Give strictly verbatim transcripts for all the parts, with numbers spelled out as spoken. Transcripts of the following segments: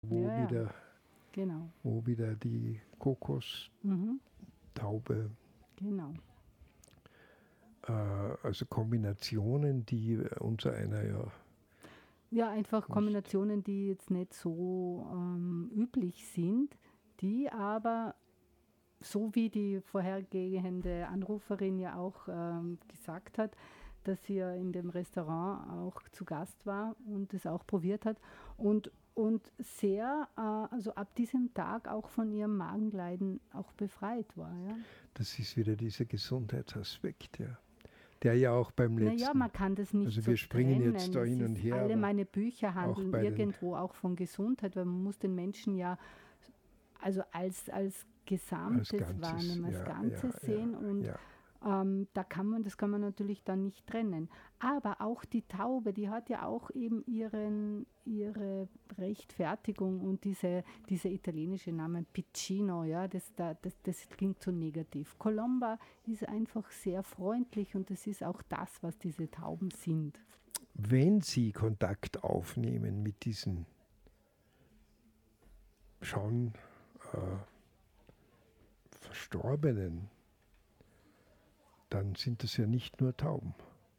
wo, ja, wieder, ja. Genau. wo wieder die Kokostaube, Mhm. Genau. äh, also Kombinationen, die unser einer ja Ja, einfach Kombinationen, die jetzt nicht so ähm, üblich sind, die aber, so wie die vorhergehende Anruferin ja auch ähm, gesagt hat, dass sie ja in dem Restaurant auch zu Gast war und es auch probiert hat und, und sehr, äh, also ab diesem Tag auch von ihrem Magenleiden auch befreit war. Ja. Das ist wieder dieser Gesundheitsaspekt, ja. Der ja auch beim letzten... Naja, man kann das nicht Also so wir springen trennen. jetzt da hin und her. Alle aber meine Bücher handeln auch bei den- irgendwo auch von Gesundheit, weil man muss den Menschen ja also als, als Gesamtes Als Ganzes, wahrnehmen, als ja, Ganzes ja, sehen ja, und ja. ähm, da kann man, das kann man natürlich dann nicht trennen. Aber auch die Taube, die hat ja auch eben ihren, ihre Rechtfertigung und diese, diese italienische Name Piccino, ja, das, das, das klingt so negativ. Colomba ist einfach sehr freundlich und das ist auch das, was diese Tauben sind. Wenn Sie Kontakt aufnehmen mit diesen schon äh, Verstorbenen, dann sind das ja nicht nur Tauben.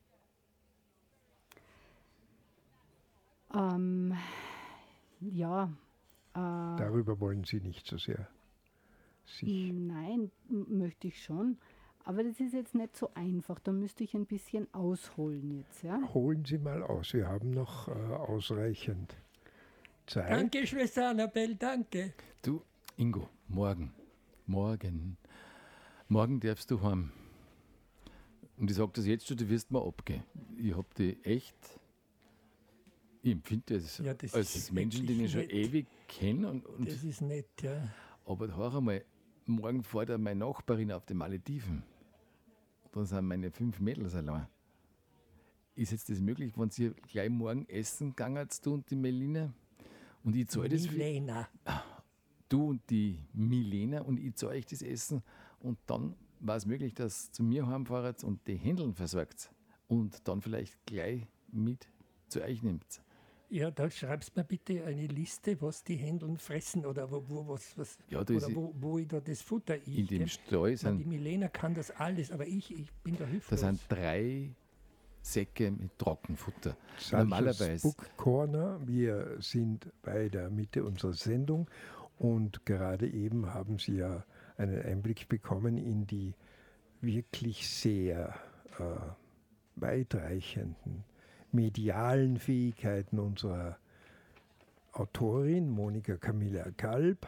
Ähm, ja. Äh, Darüber wollen Sie nicht so sehr sich... Nein, m- möchte ich schon. Aber das ist jetzt nicht so einfach. Da müsste ich ein bisschen ausholen jetzt. Ja? Holen Sie mal aus, wir haben noch äh, ausreichend Zeit. Danke, Schwester Annabel, danke. Du, Ingo, morgen, morgen, morgen darfst du heim. Und ich sage das jetzt schon, du wirst mal abgehen. Ich habe dich echt, ich empfinde das, Ja, das als ist Menschen, den ich schon wirklich nett. ewig kenne. Und, und, Das ist nett, ja. aber hör einmal, morgen fährt ja meine Nachbarin auf die Malediven. Da sind meine fünf Mädels allein. Ist jetzt das möglich, wenn sie gleich morgen essen gegangen, du und die Melina? Und ich zahle das für, Milena. du und die Milena und ich zahle euch das Essen und dann war es möglich, dass ihr zu mir heimfahrt und die Händeln versorgt und dann vielleicht gleich mit zu euch nimmt. Ja, da schreibst mir bitte eine Liste, was die Händeln fressen oder wo, wo, was, was, Ja, da ist oder wo, wo ich da das Futter ich. In dem gell? Stall Na, sind, die Milena kann das alles, aber ich, ich bin da da hilflos. sind drei Säcke mit Trockenfutter. Salchers Normalerweise, Book Corner. Wir sind bei der Mitte unserer Sendung und gerade eben haben Sie ja einen Einblick bekommen in die wirklich sehr äh, weitreichenden medialen Fähigkeiten unserer Autorin Monika Camilla Kalb.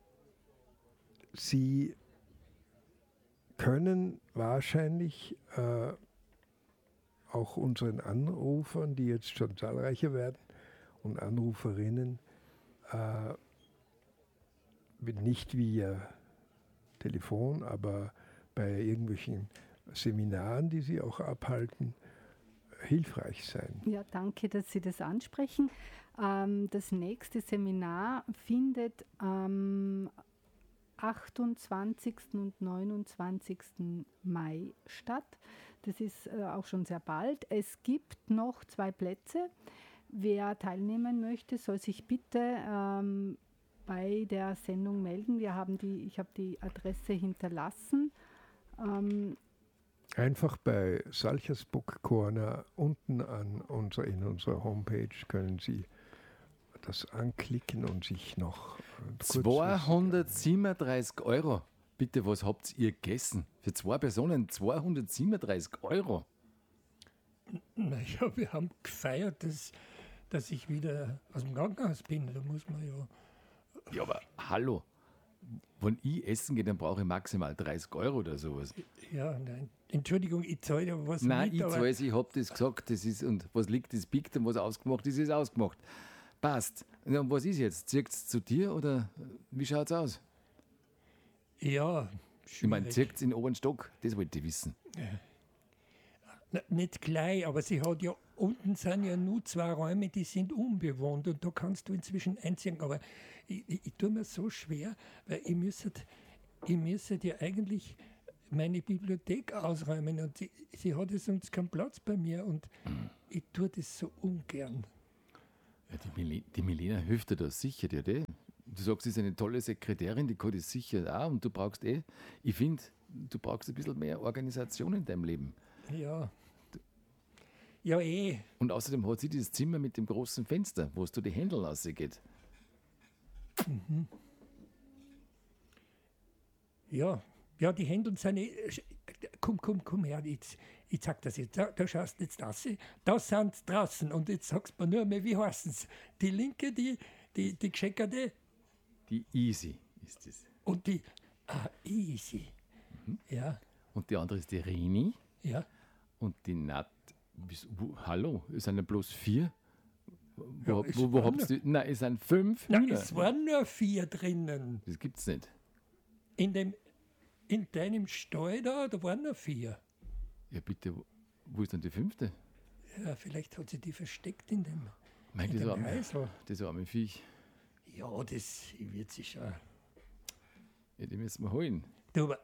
Sie können wahrscheinlich äh, auch unseren Anrufern, die jetzt schon zahlreicher werden, und Anruferinnen, äh, nicht via Telefon, aber bei irgendwelchen Seminaren, die sie auch abhalten, hilfreich sein. Ja, danke, dass Sie das ansprechen. Ähm, das nächste Seminar findet am achtundzwanzigsten und neunundzwanzigsten Mai statt. Das ist äh, auch schon sehr bald. Es gibt noch zwei Plätze. Wer teilnehmen möchte, soll sich bitte ähm, bei der Sendung melden. Wir haben die, ich habe die Adresse hinterlassen. Ähm, Einfach bei Salchers Book Corner unten an unser, in unserer Homepage können Sie das anklicken und sich noch äh, zweihundertsiebenunddreißig Euro. Bitte, was habt ihr gegessen? Für zwei Personen zweihundertsiebenunddreißig Euro. Naja, wir haben gefeiert, dass, dass ich wieder aus dem Krankenhaus bin. Da muss man ja. Ja, aber hallo. Wenn ich essen gehe, dann brauche ich maximal dreißig Euro oder sowas. Ja, nein. Entschuldigung, ich zahle ja was Nein, mit, ich aber zahle es, ich habe das gesagt, das ist, und was liegt, das biegt, und was ausgemacht ist, ist ausgemacht. Passt. Und was ist jetzt? Zieht es zu dir oder wie schaut es aus? ja, Ich meine, schwierig. zieht es in den oberen Stock? Das wollte ich wissen. Na, nicht gleich, aber sie hat ja, unten sind ja nur zwei Räume, die sind unbewohnt und da kannst du inzwischen einziehen. Aber ich, ich, ich tue mir so schwer, weil ich müsste, ich müsste ja eigentlich meine Bibliothek ausräumen und sie, sie hat jetzt sonst keinen Platz bei mir und ich tue das so ungern. Ja, die, Mil die Milena hilft dir da sicher, dir, die. Du sagst, sie ist eine tolle Sekretärin, die kann das sicher auch. Und du brauchst eh, ich finde, du brauchst ein bisschen mehr Organisation in deinem Leben. Ja. Ja, eh. Und außerdem hat sie dieses Zimmer mit dem großen Fenster, wo es da die Händel rausgeht. Mhm. Ja, ja, die Händel sind eh. Komm, komm, komm her, jetzt, ich sag das jetzt. Da, da schaust du jetzt raus. Da sind sie draußen. Und jetzt sagst du mir nur mehr, wie heißen sie? Die linke, die, die, die gescheckerte. Die Easy ist es. Und die. Ah, Easy. Mhm. Ja. Und die andere ist die Rini. Ja. Und die Nat. Bis, wo, hallo, es sind ja bloß vier. Wo, Ja, wo, es wo, wo waren habst du? Nein, es sind fünf. Nein, Hühner. es waren nur vier drinnen. Das gibt's nicht. In, dem, in deinem Stall da, da waren nur vier. Ja, bitte, wo, wo ist denn die fünfte? Ja, vielleicht hat sie die versteckt in dem, Mein, in das dem arme, Häusl. das arme Viech. Ja, das wird sich schon. Ja, die müssen wir holen. Du, aber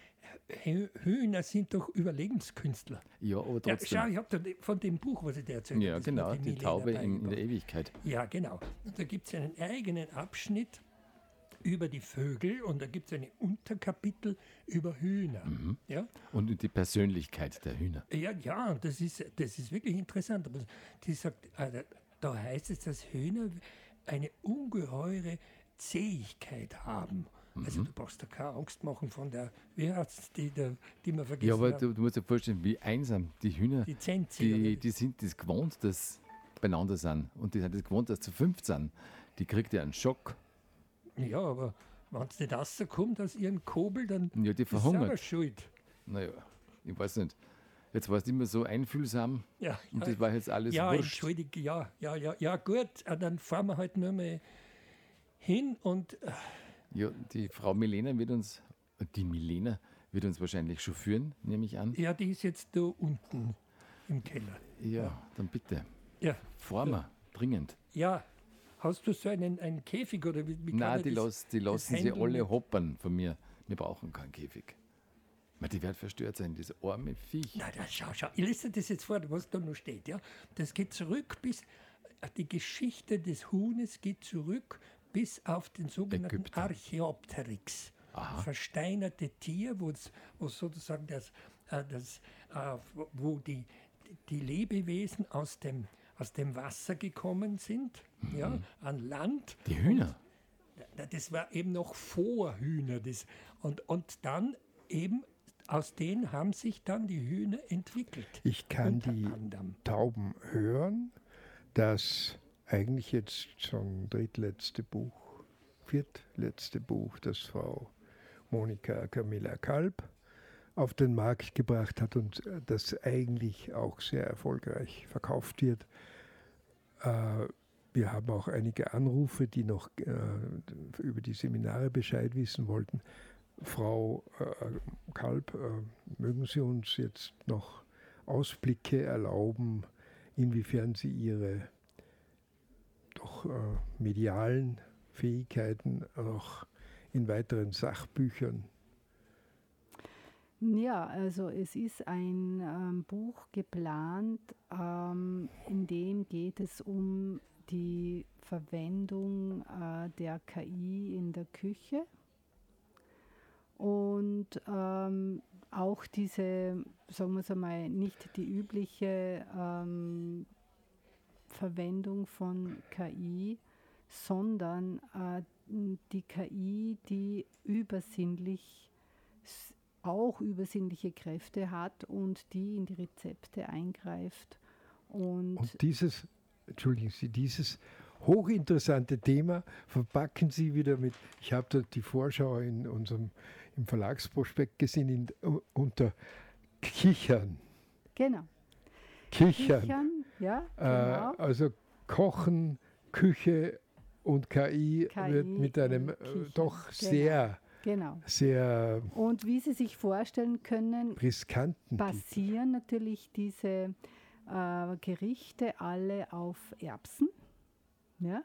Hü- Hühner sind doch Überlebenskünstler. Ja, aber Ja, trotzdem. schau, ich habe da von dem Buch, was ich dir erzählt Ja, habe. das genau, mit die Milena Taube in, in Beigebracht. der Ewigkeit. Ja, genau. Und da gibt es einen eigenen Abschnitt über die Vögel und da gibt es ein Unterkapitel über Hühner. Mhm. Ja? Und die Persönlichkeit der Hühner. Ja, ja, und das ist, das ist wirklich interessant. Aber die sagt, äh, da heißt es, dass Hühner eine ungeheure Zähigkeit haben. Also Mhm. du brauchst da keine Angst machen von der, wie heißt die, der, die man vergessen Ja, aber hat, du, du musst dir vorstellen, wie einsam die Hühner, die Zenzi. die, die sind das gewohnt, dass beieinander sind. Und die sind das gewohnt, dass zu fünf sind. Die kriegt ja einen Schock. Ja, aber wenn es nicht rauskommt aus ihrem Kobel, dann Ja, die ist es verhungert. selber schuld. Naja, ich weiß nicht. Jetzt warst du immer so einfühlsam Ja, und ja, das war jetzt alles ja wurscht. entschuldige, ja, ja, ja, ja, gut, äh, dann fahren wir halt nur mal hin und äh, Ja, die Frau Milena wird uns, die Milena wird uns wahrscheinlich chauffieren, nehme ich an. ja, die ist jetzt da unten im Keller. Ja, dann bitte. Ja, Fahren wir, dringend. ja. Hast du so einen, einen Käfig oder wie, wie kann Nein, ich die, das, las, die lassen sie Händel alle nicht- hoppern von mir. Wir brauchen keinen Käfig. Weil die wird verstört sein, dieses arme Viech. Nein, das, schau, schau, ich lese das jetzt vor, was da noch steht. Ja? Das geht zurück bis, die Geschichte des Huhnes geht zurück bis auf den sogenannten Ägypten. Archaeopteryx. Aha. Versteinerte Tier, wo es- wo sozusagen das, äh, das äh, wo die, die Lebewesen aus dem, aus dem Wasser gekommen sind, ja, an Land. Die Hühner. Na, das war eben noch vor Hühner. Das, und, und dann eben aus denen haben sich dann die Hühner entwickelt. Ich kann Unter die anderem. Tauben hören, das eigentlich jetzt schon drittletzte Buch, viertletzte Buch, das Frau Monika Camilla Kalb auf den Markt gebracht hat und äh, das eigentlich auch sehr erfolgreich verkauft wird. Äh, wir haben auch einige Anrufe, die noch äh, über die Seminare Bescheid wissen wollten. Frau äh, Kalb, äh, mögen Sie uns jetzt noch Ausblicke erlauben, inwiefern Sie Ihre doch äh, medialen Fähigkeiten noch in weiteren Sachbüchern? Ja, also es ist ein ähm, Buch geplant, ähm, in dem geht es um die Verwendung äh, der K I in der Küche und ähm, auch diese, sagen wir es einmal, nicht die übliche ähm, Verwendung von K I, sondern äh, die K I, die übersinnlich auch übersinnliche Kräfte hat und die in die Rezepte eingreift. Und, Und dieses, entschuldigen Sie, dieses hochinteressante Thema verpacken Sie wieder mit, ich habe da die Vorschau in unserem im Verlagsprospekt gesehen, in, unter Kichern. genau. Kichern. Kichern, ja, Äh, genau. also Kochen, Küche und K I, K I wird mit einem und äh, Kichern, doch genau. sehr, Genau. sehr Und wie Sie sich vorstellen können, riskanten Titel. basieren natürlich diese äh, Gerichte alle auf Erbsen. Ja?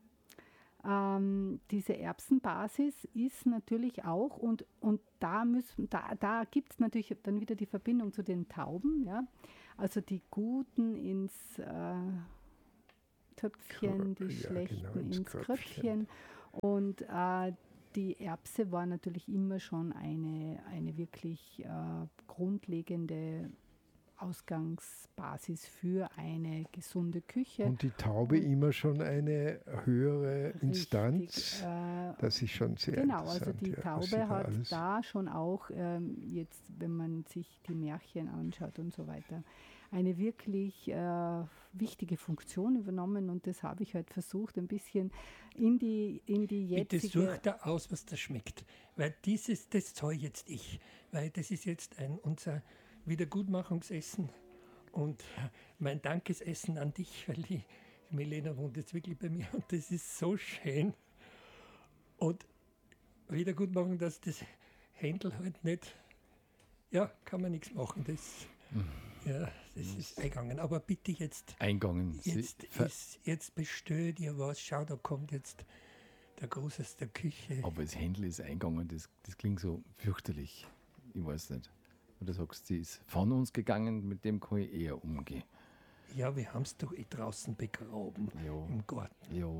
Ähm, diese Erbsenbasis ist natürlich auch, und, und da, müssen, da, da gibt es natürlich dann wieder die Verbindung zu den Tauben. Ja? Also die Guten ins äh, Töpfchen, die Ja, schlechten genau, ins ins Köpfchen. Köpfchen. Und äh, die Erbse war natürlich immer schon eine, eine wirklich äh, grundlegende Ausgangsbasis für eine gesunde Küche. Und die Taube Und- immer schon eine höhere Instanz. Richtig, äh, Das ist schon sehr Genau, also interessant. die ja, was Taube sie da hat alles- da schon auch, ähm, jetzt wenn man sich die Märchen anschaut und so weiter, eine wirklich äh, wichtige Funktion übernommen, und das habe ich halt versucht, ein bisschen in die, in die Bitte jetzige... such da aus, was da schmeckt. Weil dieses, das zahle jetzt ich. Weil das ist jetzt ein, unser Wiedergutmachungsessen. Und mein Dankesessen an dich, weil die Milena wohnt jetzt wirklich bei mir und das ist so schön. Und Wiedergutmachung, dass das Händel halt nicht, ja, kann man nichts machen. Das, ja, das ist eingegangen. Aber bitte jetzt, Eingangen. Sie- jetzt, ver- ist, jetzt bestellt ihr was. Schau, da kommt jetzt der Groß aus der Küche. Aber das Händel ist eingegangen, das, das klingt so fürchterlich. Ich weiß nicht. Und du sagst, sie ist von uns gegangen, mit dem kann ich eher umgehen. Ja, wir haben es doch eh draußen begraben Ja. im Garten. Ja.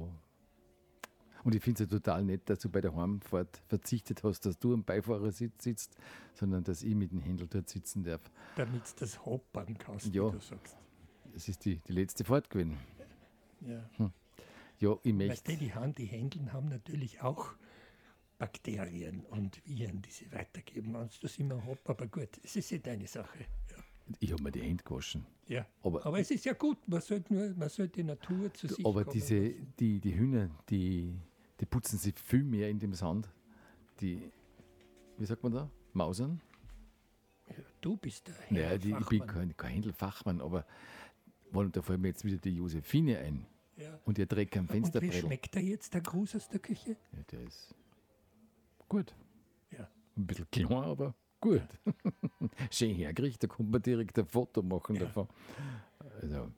Und ich finde es ja total nett, dass du bei der Heimfahrt verzichtet hast, dass du am Beifahrersitz sitzt, sondern dass ich mit dem Händel dort sitzen darf. Damit du das hoppern kannst, Ja. wie du sagst. Es ist die, die letzte Fahrt gewesen. Ja. Ja, ich Weißt möchte. du, die, haben, die Händeln haben natürlich auch Bakterien und Viren, die sie weitergeben. Und das immer hopp, aber gut, es ist ja deine Sache. Ja. Ich habe mir die Hände gewaschen. Ja. Aber, Aber es ist ja gut, man sollte, nur, man sollte die Natur zu sich aber kommen diese, lassen. die, die Hühner, die, die putzen sich viel mehr in dem Sand. Die, wie sagt man da? Mausern? Ja, du bist der Naja, Herr die, ich bin Fachmann. kein, kein Händelfachmann, aber wollen- da fällt mir jetzt wieder die Josephine ein. Ja. Und ihr trägt am Und wie Fensterbrettel. schmeckt der jetzt, der Gruß aus der Küche? Ja, der ist gut. Ja. Ein bisschen klein, aber gut. Schön hergerichtet, da kommt man direkt ein Foto machen Ja. davon. Also,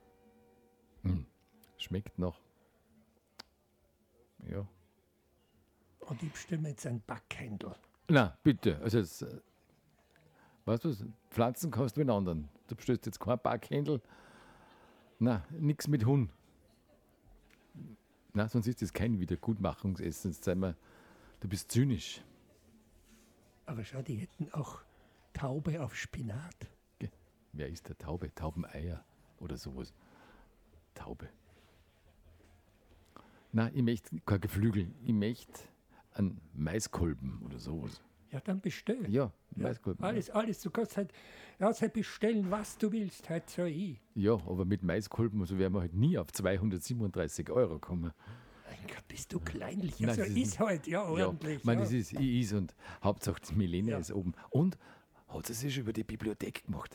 hm, schmeckt noch. Ja. Und ich bestelle mir jetzt ein Backhändel. Na, bitte. Also, jetzt, äh, weißt du was? Pflanzen kannst du mit anderen. Du bestellst jetzt kein Backhändel. Na, nichts mit Huhn. Na, sonst ist das kein Wiedergutmachungsessen. Jetzt sei mal, du bist zynisch. Aber schau, die hätten auch Taube auf Spinat. Wer ist der Taube? Taubeneier oder sowas. Taube. Na, ich möchte kein Geflügel. Ich möchte einen Maiskolben oder sowas. Ja, dann bestell. Ja, Ja, Maiskolben. alles, alles. Du kannst halt, ja, halt bestellen, was du willst. Halt so ich. Ja, aber mit Maiskolben, so werden wir halt nie auf zweihundertsiebenunddreißig Euro kommen. Mein Gott, bist du kleinlich. Nein, Also das ist ist halt, ja, Ja, ordentlich. ich meine, ja. das ist, ich is und Hauptsache die Milena Ja. ist oben. Und hat sie sich schon über die Bibliothek gemacht?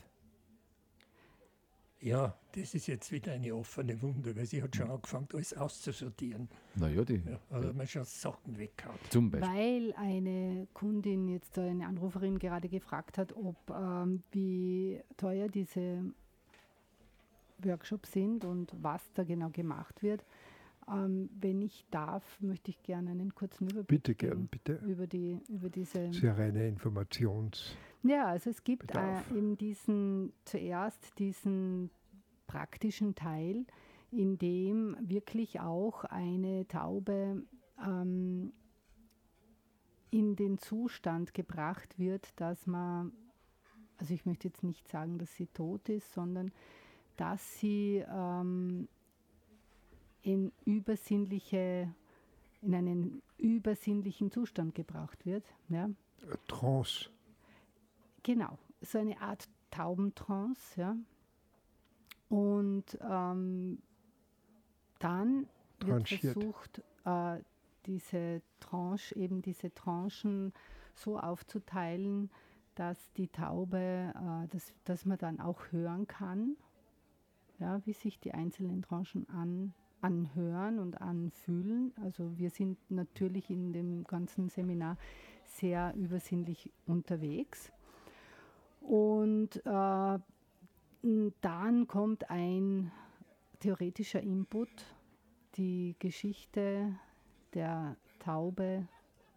ja, das ist jetzt wieder eine offene Wunde, weil sie hat schon angefangen, alles auszusortieren. Naja, die Ja, aber man schon Sachen weggehauen. zum Beispiel. Weil eine Kundin, jetzt eine Anruferin gerade gefragt hat, ob ähm, wie teuer diese Workshops sind und was da genau gemacht wird. Ähm, wenn ich darf, möchte ich gerne einen kurzen Überblick Bitte gern, geben bitte. über die über diese. Sehr reine Informations. Ja, also es gibt äh, Bedarf. eben diesen zuerst diesen praktischen Teil, in dem wirklich auch eine Taube ähm, in den Zustand gebracht wird, dass man, also ich möchte jetzt nicht sagen, dass sie tot ist, sondern dass sie ähm, in übersinnliche, in einen übersinnlichen Zustand gebracht wird. Ja. Äh, Trance. Genau, so eine Art Taubentrance, ja. Und ähm, dann wird Tranchiert. versucht, äh, diese Tranche, eben diese Tranchen so aufzuteilen, dass die Taube, äh, dass, dass man dann auch hören kann, ja, wie sich die einzelnen Tranchen an, anhören und anfühlen. Also wir sind natürlich in dem ganzen Seminar sehr übersinnlich unterwegs. Und äh, dann kommt ein theoretischer Input, die Geschichte der Taube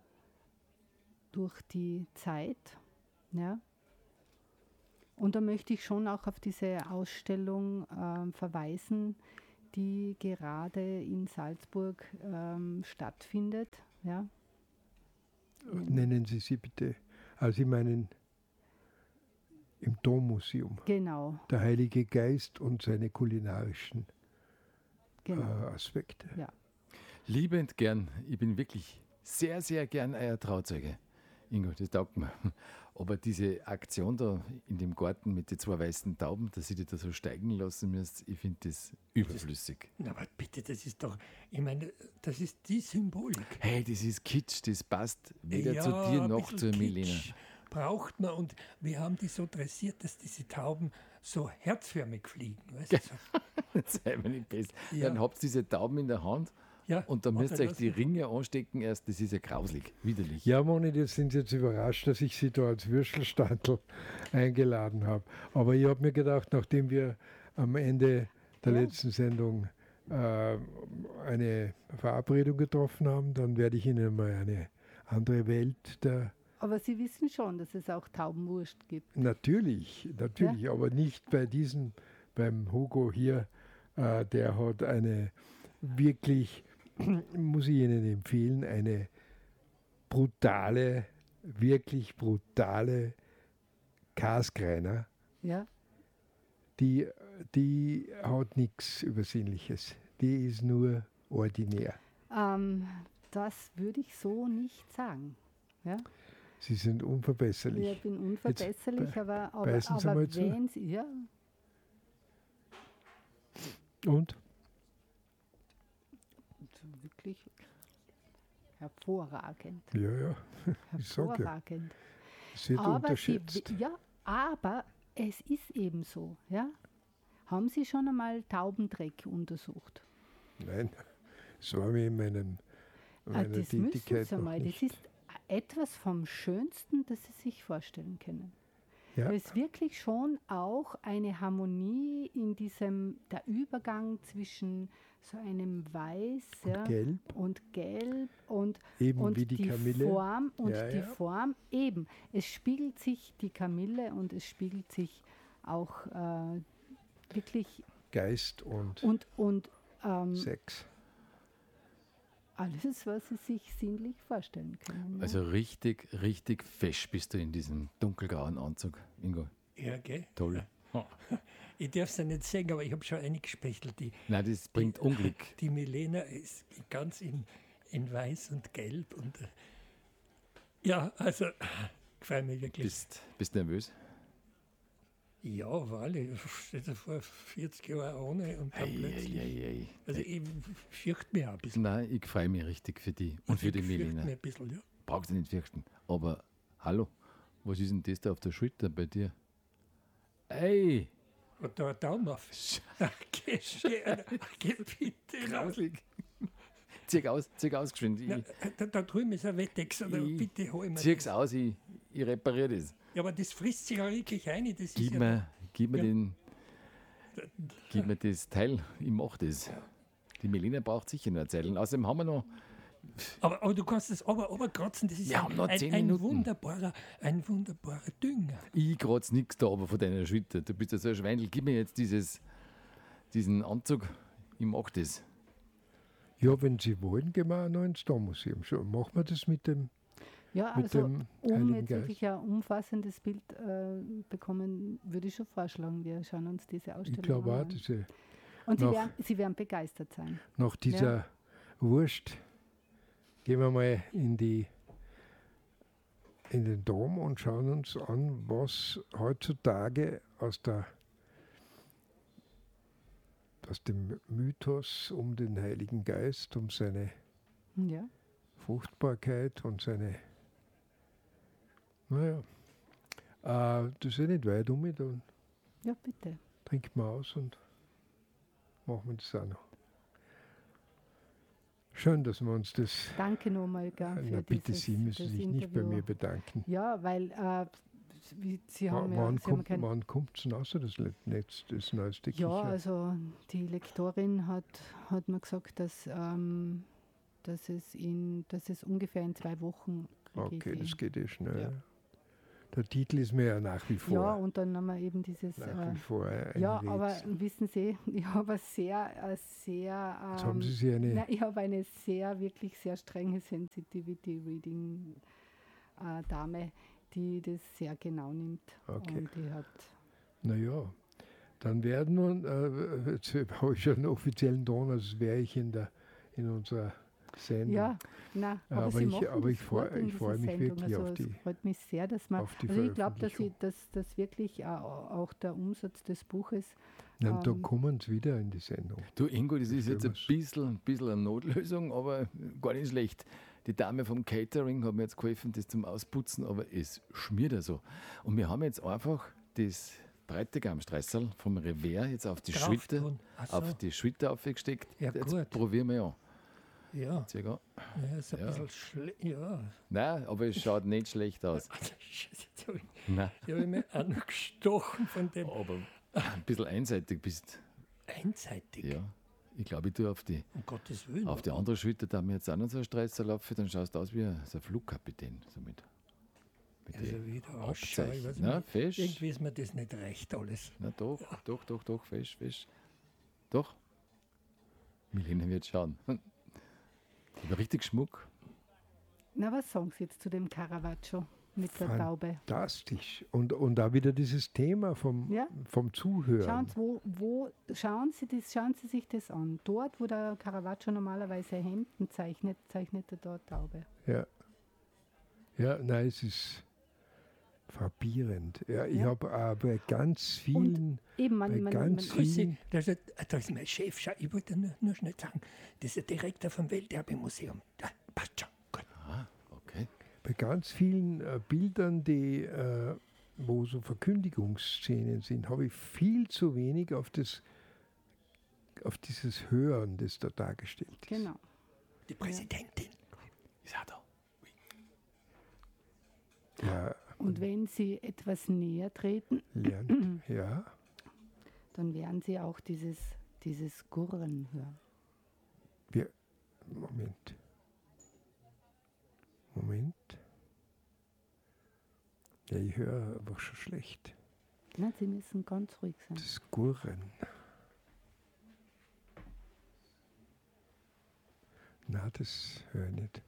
durch die Zeit. Ja. Und da möchte ich schon auch auf diese Ausstellung äh, verweisen, die gerade in Salzburg ähm, stattfindet. Ja. Nennen Sie sie bitte. Also Sie meinen im Dommuseum. Genau, Der Heilige Geist und seine kulinarischen genau. äh, Aspekte. Ja. Liebend gern. Ich bin wirklich sehr, sehr gern euer Trauzeuge. Ingo, das taugt mir. Aber diese Aktion da in dem Garten mit den zwei weißen Tauben, dass ihr die da so steigen lassen müsst, ich finde das überflüssig. Na, aber bitte, das ist doch, ich meine, das ist die Symbolik. Hey, das ist Kitsch, das passt weder Ja, zu dir ein noch bisschen zur Milena. Kitsch braucht man, und wir haben die so dressiert, dass diese Tauben so herzförmig fliegen. Weißt du? So. Sei mir nicht best. Ja. Dann habt ihr diese Tauben in der Hand Ja, und dann müsst oder ihr euch die lass- Ringe anstecken erst. Das ist ja grauslig, widerlich. Ja, Moni, jetzt sind Sie jetzt überrascht, dass ich Sie da als Würstelstandl eingeladen habe. Aber ich habe mir gedacht, nachdem wir am Ende der Ja. letzten Sendung äh, eine Verabredung getroffen haben, dann werde ich Ihnen mal eine andere Welt der Aber Sie wissen schon, dass es auch Taubenwurst gibt. Natürlich, natürlich, aber nicht bei diesem, beim Hugo hier, äh, der hat eine wirklich, muss ich Ihnen empfehlen, eine brutale, wirklich brutale Kaskreiner, Ja. die, die hat nichts Übersinnliches, die ist nur ordinär. Ähm, das würde ich so nicht sagen. Ja? Sie sind unverbesserlich. Ich bin unverbesserlich, Jetzt aber, aber, beißen Sie aber mal zu. wenn Sie, ja, Und? wirklich hervorragend. Ja, ja, ich sage ja, Hervorragend. es wird Aber Sie, unterschätzt. ja, aber es ist eben so. Ja? Haben Sie schon einmal Taubendreck untersucht? Nein, es war mir in meinem, Ah, meiner das müssen Tätigkeit Sie noch mal. Das nicht. ist etwas vom Schönsten, das Sie sich vorstellen können. Ja. Da ist wirklich schon auch eine Harmonie in diesem, der Übergang zwischen so einem Weiß ja, Gelb, und Gelb und, eben und wie die, Kamille. Form und Ja, die ja. Form eben. Es spiegelt sich die Kamille und es spiegelt sich auch äh, wirklich Geist und und, und ähm, Sex. alles, was Sie sich sinnlich vorstellen können. Ja. Also richtig, richtig fesch bist du in diesem dunkelgrauen Anzug, Ingo. Ja, gell? Toll. Ja. Ich darf es ja nicht sagen, aber ich habe schon eingespechtelt. Die, Nein, das bringt Unglück. die Milena ist ganz in, in weiß und gelb. Und, äh, ja, also, gefällt mir wirklich. Bist, bist nervös? Ja, weil ich stehe da vor vierzig Jahren ohne und dann Ei, plötzlich. ei, ei, ei. Also, ich fürchte mich auch ein bisschen. Nein, ich freue mich richtig für die und für die ich fürchte Milena. mich ein bisschen, ja. Brauchst du nicht fürchten. Aber hallo, was ist denn das da auf der Schulter bei dir? Ey! Und da ein Daumen auf. Ach, geh, geh, geh bitte. Grauslig. Zieh aus, zieh aus geschwind. Na, Ich, da, da drüben ist ein Wettex, oder Ich bitte hol mir zieh's das. aus, ich, ich repariere das. Ja, aber das frisst sich ja wirklich ein. Das ist Gib ja mir, gib mir Ja. den, gib mir das Teil, ich mach das. Die Melina braucht sicher noch eine Zeit. Und außerdem haben wir noch, Aber, aber du kannst das aber, aber kratzen, das ist Wir ein, haben noch ein, zehn ein, Minuten. wunderbarer, ein wunderbarer Dünger. ich kratze nichts da aber von deiner Schulter. Du bist ja so ein Schweindel, gib mir jetzt dieses, diesen Anzug, ich mach das. Ja, wenn Sie wollen, gehen wir auch noch ins Dommuseum. Schon machen wir das mit dem, Ja, mit also dem um Heiligen jetzt Geist. wirklich ein umfassendes Bild äh, bekommen, würde ich schon vorschlagen, wir schauen uns diese Ausstellung Ich glaube auch, an. diese, Und Sie noch- werden, Sie werden begeistert sein. nach dieser Wurst gehen wir mal in, die, in den Dom und schauen uns an, was heutzutage aus, der, aus dem Mythos um den Heiligen Geist, um seine Ja, Fruchtbarkeit und seine. Naja, äh, das ist ja nicht weit um, dann ja bitte. trinken wir aus und machen wir das auch noch. Schön, dass wir uns das. Danke nochmal gell, für Na, bitte, dieses, Sie müssen das sich nicht bei Interview. mir bedanken. Ja, weil äh, wie- Sie W haben ja, wann Sie haben kommt kein, wann kommt's denn außer das letzte, das neueste ja, Kicher? also die Lektorin hat, hat mir gesagt, dass, ähm, dass, es in, dass es ungefähr in zwei Wochen kriege ich Okay, die. das geht eh schnell. Ja. der Titel ist mir ja nach wie vor, Ja, und dann haben wir eben dieses. nach Äh, wie vor ein ja, Rätsel. aber wissen Sie, ich habe eine sehr, eine sehr. Ähm, Jetzt haben Sie sich eine, nein, ich habe eine sehr, wirklich sehr strenge Sensitivity-Reading-Dame, die das sehr genau nimmt. Okay. Und die hat. naja, dann werden wir, äh, jetzt habe ich schon einen offiziellen Ton, als wäre ich in, der, in unserer Sendung. Ja, na, aber, Aber Sie ich- machen aber das ich freu- gut in ich freue dieser mich Sendung. wirklich also auf die- Es freut mich sehr, dass man. auf die Also ich glaube, dass, Veröffentlichung. ich- dass, dass wirklich auch, auch der Umsatz des Buches. Na, und da ähm, kommen sie wieder in die Sendung. Du Ingo, das ist jetzt ein Schönes. bisschen, ein bisschen eine Notlösung, aber gar nicht schlecht. Die Dame vom Catering hat mir jetzt geholfen, das zum Ausputzen, aber es schmiert ja so. Und wir haben jetzt einfach das Bräutigam-Streusel vom Revers jetzt auf die Drauf Schwitte, tun. Ach so. auf die Schwitte aufgesteckt. Ja, Jetzt gut. probieren wir an. Ja, Zeig an. ja, ist ein Ja. bisschen schlecht. Ja. Nein, aber es schaut nicht schlecht aus. Jetzt habe ich, Nein, jetzt hab ich mich auch noch gestochen von dem aber ein bisschen einseitig bist. einseitig. Ja. Ich glaube, ich tue auf die, Um Gottes Willen. auf die andere Schwitte, da mir jetzt auch noch so ein Streusel laufen, dann schaust du aus wie ein, so ein Flugkapitän. So mit, mit Also den wieder ausschauen. Ich weiß Abzeichen. Na, nicht, fest. irgendwie ist mir das nicht recht alles. Na doch, doch, doch, doch, fest, fest. Doch. Milena wird schauen. Aber richtig Schmuck. Na, was sagen Sie jetzt zu dem Caravaggio mit der Fan- Taube? Fantastisch. Und, und da wieder dieses Thema vom, Ja. vom Zuhören. Schauen Sie, wo, wo, schauen, Sie das, schauen Sie sich das an. Dort, wo der Caravaggio normalerweise Hemden zeichnet, zeichnet er dort Taube. Ja. Ja, nein, es ist frappierend. Ja, ich Ja. habe aber ganz vielen, Eben, man, bei man, ganz man, Grüße, vielen, das ist, da ist mein Chef. Schau, ich wollte nur, nur schnell sagen, das ist der Direktor vom Welterbemuseum. Ja, passt schon. Gut. Ah, okay. bei ganz vielen äh, Bildern, die, äh, wo so Verkündigungsszenen sind, habe ich viel zu wenig auf, das, auf dieses Hören, das da dargestellt ist. genau. Die Präsidentin. Ist auch da. Ja, Und wenn Sie etwas näher treten, lernt, ja. dann werden Sie auch dieses, dieses Gurren hören. Wir, Moment. Moment. Ja, ich höre einfach schon schlecht. Na, Sie müssen ganz ruhig sein. Das Gurren. Na, das höre ich nicht.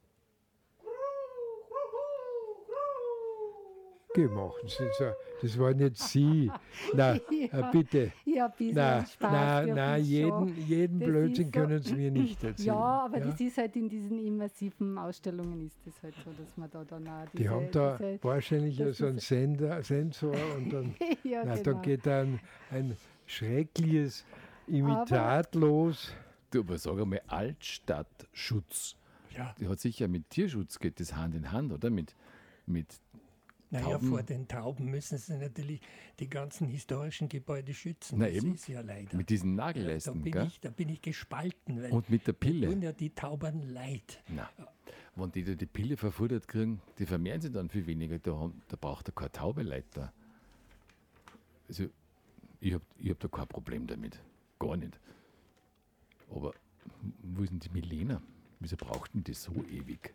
Gemacht. Das, ist ja- das war nicht Sie. Na, Ja. äh, bitte. Ja, ein bisschen Na, Spaß na, dürfen na, Sie schon. jeden, jeden Das Blödsinn ist so- können Sie mir nicht erzählen. Ja, aber das ist halt in diesen immersiven Ausstellungen ist es halt so, dass man da dann auch diese, Die haben da diese wahrscheinlich ja das so einen ist- Sender, Sensor und dann, ja, na, genau. dann geht dann ein schreckliches Imitat los. Du, aber sag einmal, Altstadtschutz. Ja, Die hat sicher mit Tierschutz geht das Hand in Hand, oder? Mit, mit naja, Tauben. vor den Tauben müssen sie natürlich die ganzen historischen Gebäude schützen. Na das eben. ist ja leider. mit diesen da, Nagelleisten, bin gell? ich, da bin ich gespalten, weil Und mit der mir Pille. tun ja die Tauben leid. Na, wenn die da die Pille verfuttert kriegen, die vermehren sich dann viel weniger. Da, haben, da braucht er keine Taube Leute. Also, ich habe ich hab da kein Problem damit. Gar nicht. Aber wo ist denn die Milena? Wieso braucht denn die so ewig?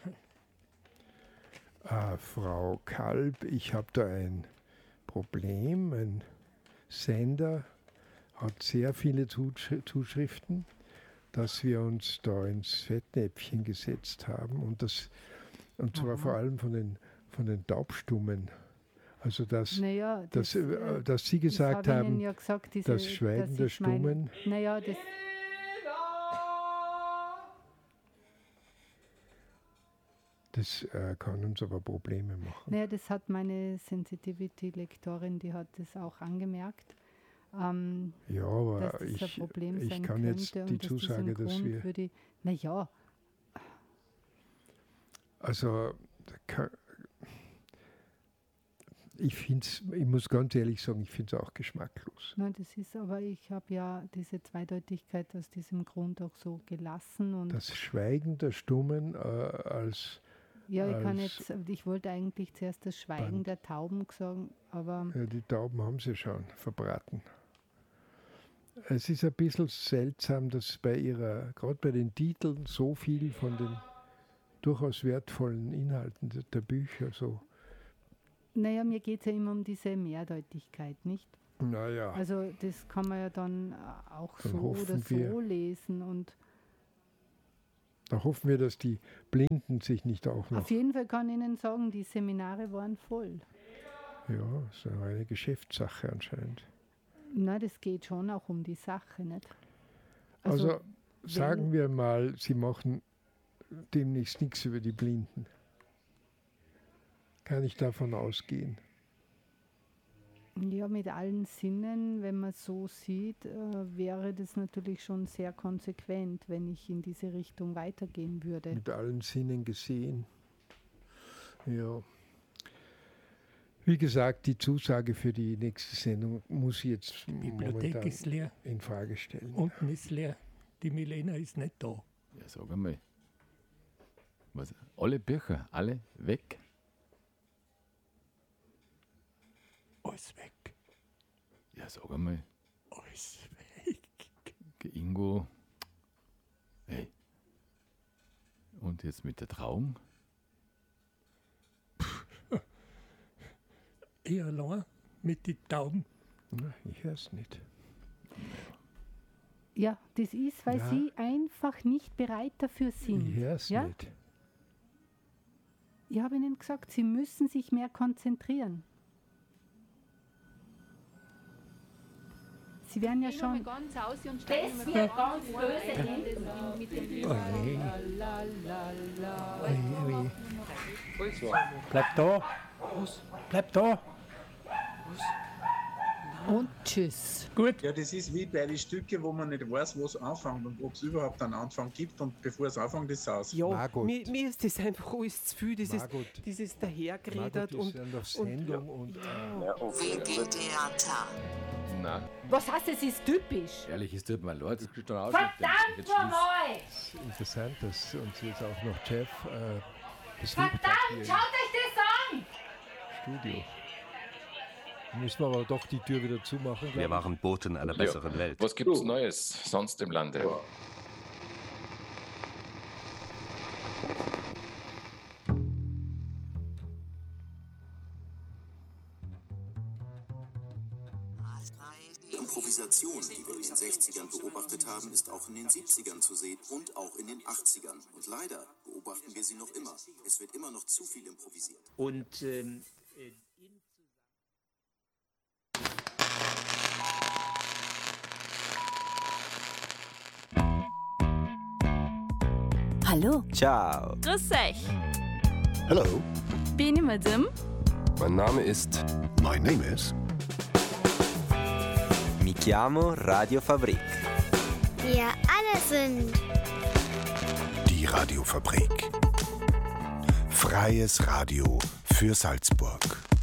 Ah, Frau Kalb, ich habe da ein Problem. Ein Sender hat sehr viele Zusch- Zuschriften, dass wir uns da ins Fettnäpfchen gesetzt haben. Und, das, und zwar Aha. vor allem von den, von den Taubstummen. Also, dass, Naja, dass, das, äh, äh, dass Sie das gesagt hab ich Ihnen haben, ja gesagt, diese, das Schweigen dass der ich mein- Stummen. Naja, das, das äh, kann uns aber Probleme machen. naja, das hat meine Sensitivity-Lektorin, die hat das auch angemerkt, ähm, Ja, dass aber das ein ich, Problem ich sein kann könnte jetzt und die dass das Zusage, ein dass Grund wir, für die, naja, also da kann, ich finde es, ich muss ganz ehrlich sagen, ich finde es auch geschmacklos. nein, das ist, aber ich habe ja diese Zweideutigkeit aus diesem Grund auch so gelassen und Das Schweigen der Stummen äh, als ja, ich kann als jetzt, ich wollte eigentlich zuerst das Schweigen Band. der Tauben sagen, aber Ja, die Tauben haben sie schon verbraten. Es ist ein bisschen seltsam, dass bei ihrer, gerade bei den Titeln, so viel von den durchaus wertvollen Inhalten der, der Bücher so Naja, mir geht es ja immer um diese Mehrdeutigkeit, nicht? Naja. Also das kann man ja dann auch Dann so oder so wir, lesen. Und da hoffen wir, dass die Blinden sich nicht auch noch... Auf jeden Fall kann ich Ihnen sagen, die Seminare waren voll. Ja, das ist eine Geschäftssache anscheinend. Na, das geht schon auch um die Sache, nicht? Also, also sagen wir mal, Sie machen demnächst nichts über die Blinden. Kann ich davon ausgehen? Ja, mit allen Sinnen, wenn man so sieht, äh, wäre das natürlich schon sehr konsequent, wenn ich in diese Richtung weitergehen würde. Mit allen Sinnen gesehen. Ja. Wie gesagt, die Zusage für die nächste Sendung muss ich jetzt die Bibliothek ist leer. In Frage stellen. Unten ist leer. Die Milena ist nicht da. Ja, sag einmal. Was? Alle Bücher, alle weg? Alles weg. Ja, sag einmal. Alles weg. Ingo. Hey. Und jetzt mit der Trauung? Ich allein mit den Tauben. Na, ich höre es nicht. Ja, das ist, weil ja. Sie einfach nicht bereit dafür sind. Ich höre es ja? nicht. Ich habe Ihnen gesagt, Sie müssen sich mehr konzentrieren. Sie werden ja schon... Ganz aus und das wird ganz böse mit dem Oh je. Oh je. Bleib da. Bleib da. Und tschüss. Gut. Ja, das ist wie bei den Stücken, wo man nicht weiß, wo es anfängt und ob es überhaupt einen Anfang gibt. Und bevor es anfängt, ist es aus. Ja, mir, mir ist das einfach alles zu viel, dieses, dieses Dahergeredet. Und, Sendung und, und ja. Theater. Nein. Was heißt, es ist typisch? Ehrlich, es tut mir leid, das kriegst du auch. Verdammt nochmal! Es ist interessant, dass uns jetzt auch noch Jeff äh, Verdammt, schaut euch das an! Studio. Müssen wir aber doch die Tür wieder zumachen. Wir waren Boten einer besseren ja. Welt. Was gibt's Neues sonst im Lande? Ja. Die Improvisation, die wir in den sechzigern beobachtet haben, ist auch in den siebzigern zu sehen und auch in den achtzigern. Und leider beobachten wir sie noch immer. Es wird immer noch zu viel improvisiert. Und ähm, äh, Hallo. Ciao. Grüß euch. Hallo. Bin ich mit dem? Mein Name ist... My name is... Mi chiamo Radiofabrik. Wir alle sind... Die Radiofabrik. Freies Radio für Salzburg.